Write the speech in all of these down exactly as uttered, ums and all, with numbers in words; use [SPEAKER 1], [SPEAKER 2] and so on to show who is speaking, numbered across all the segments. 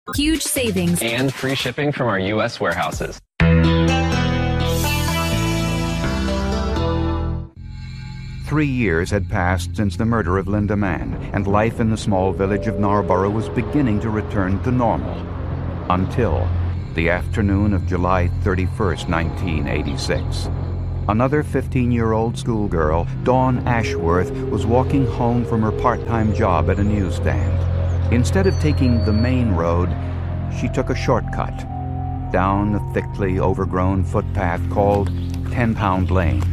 [SPEAKER 1] Huge savings
[SPEAKER 2] and free shipping from our U S warehouses.
[SPEAKER 3] Three years had passed since the murder of Linda Mann, and life in the small village of Narborough was beginning to return to normal. Until the afternoon of July thirty-first, nineteen eighty-six. Another fifteen-year-old schoolgirl, Dawn Ashworth, was walking home from her part-time job at a newsstand. Instead of taking the main road, she took a shortcut down a thickly overgrown footpath called Ten Pound Lane.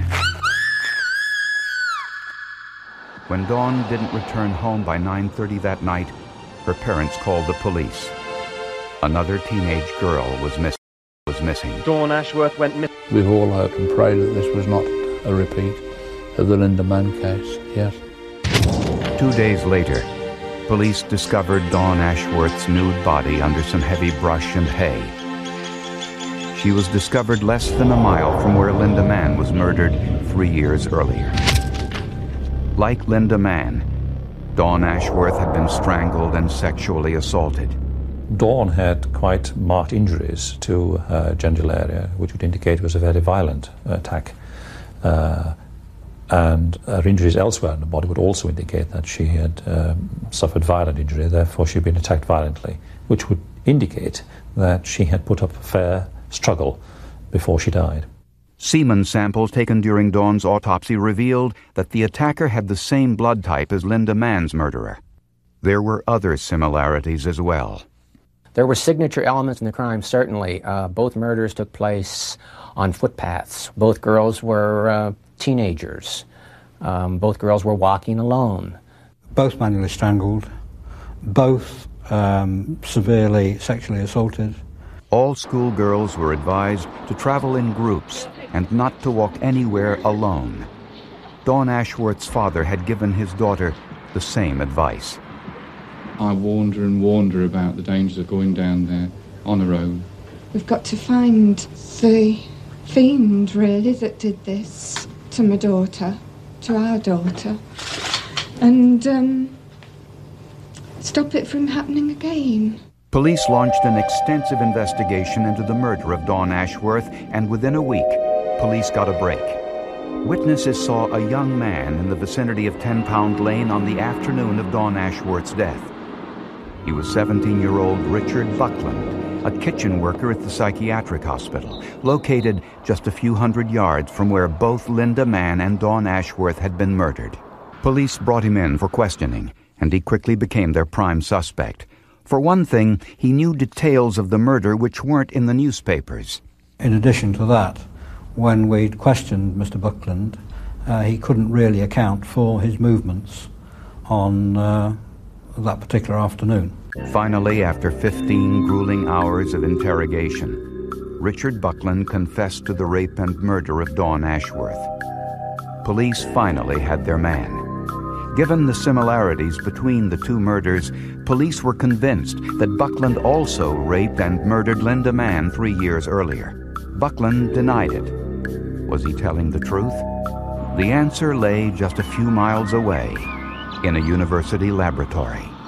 [SPEAKER 3] When Dawn didn't return home by nine thirty that night, her parents called the police. Another teenage girl was, miss- was missing.
[SPEAKER 4] Dawn Ashworth went missing.
[SPEAKER 5] We've all hoped and prayed that this was not a repeat of the Linda Mann case, yes.
[SPEAKER 3] Two days later, police discovered Dawn Ashworth's nude body under some heavy brush and hay. She was discovered less than a mile from where Linda Mann was murdered three years earlier. Like Linda Mann, Dawn Ashworth had been strangled and sexually assaulted.
[SPEAKER 6] Dawn had quite marked injuries to her genital area, which would indicate it was a very violent attack. Uh, and her injuries elsewhere in the body would also indicate that she had um, suffered violent injury, therefore she'd been attacked violently, which would indicate that she had put up a fair struggle before she died.
[SPEAKER 3] Semen samples taken during Dawn's autopsy revealed that the attacker had the same blood type as Linda Mann's murderer. There were other similarities as well.
[SPEAKER 7] There were signature elements in the crime, certainly. Uh, both murders took place on footpaths. Both girls were uh, teenagers. Um, both girls were walking alone.
[SPEAKER 8] Both manually strangled. Both um, severely sexually assaulted.
[SPEAKER 3] All schoolgirls were advised to travel in groups and not to walk anywhere alone. Dawn Ashworth's father had given his daughter the same advice.
[SPEAKER 9] I wander and wander about the dangers of going down there on our own.
[SPEAKER 10] We've got to find the fiend, really, that did this to my daughter, to our daughter, and um, stop it from happening again.
[SPEAKER 3] Police launched an extensive investigation into the murder of Dawn Ashworth, and within a week, police got a break. Witnesses saw a young man in the vicinity of Ten Pound Lane on the afternoon of Dawn Ashworth's death. He was seventeen-year-old Richard Buckland, a kitchen worker at the psychiatric hospital, located just a few hundred yards from where both Linda Mann and Dawn Ashworth had been murdered. Police brought him in for questioning, and he quickly became their prime suspect. For one thing, he knew details of the murder which weren't in the newspapers.
[SPEAKER 8] In addition to that, when we'd questioned Mister Buckland, uh, he couldn't really account for his movements on uh, that particular afternoon.
[SPEAKER 3] Finally, after fifteen grueling hours of interrogation, Richard Buckland confessed to the rape and murder of Dawn Ashworth. Police finally had their man. Given the similarities between the two murders, police were convinced that Buckland also raped and murdered Linda Mann three years earlier. Buckland denied it. Was he telling the truth? The answer lay just a few miles away, in a university laboratory.